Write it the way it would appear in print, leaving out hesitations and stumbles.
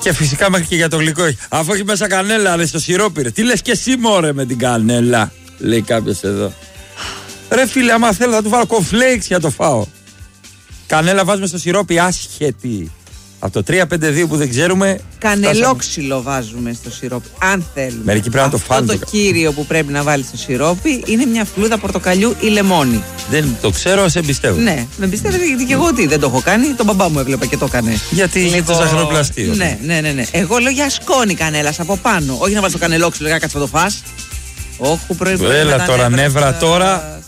Και φυσικά μέχρι και για το γλυκό έχει. Αφού έχει μέσα κανέλα, ρε, στο σιρόπι. Τι λες και εσύ, μωρέ, με την κανέλα, λέει κάποιος εδώ. Ρε φίλε, άμα θέλω θα του βάλω κοφλέιξ για το φάω. Κανέλα βάζουμε στο σιρόπι, άσχετη. Από το 352 που δεν ξέρουμε. Κανελόξυλο βάζουμε στο σιρόπι, αν θέλουμε. Μερικοί πρέπει να το φάνε. Αυτό το κύριο που πρέπει να βάλει στο σιρόπι είναι μια φλούδα πορτοκαλιού ή λεμόνι. Δεν το ξέρω, σε εμπιστεύω. Ναι, με πιστεύετε, γιατί και εγώ δεν το έχω κάνει. Τον μπαμπά μου έβλεπα και το έκανε. Γιατί είχε το ζαχαροπλαστείο. Ναι. Εγώ λέω για σκόνη κανέλα από πάνω. Όχι να βάλει το κανελόξυλο για να κάτσει να το φας. Όχι που προηγούμενο. Έλα τώρα, νεύρα τώρα.